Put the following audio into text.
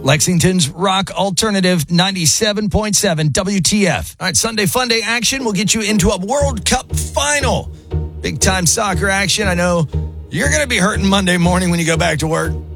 Lexington's Rock Alternative 97.7 WTF. All right, Sunday Fun Day action will get you into a World Cup final. Big time soccer action. I know you're going to be hurting Monday morning when you go back to work.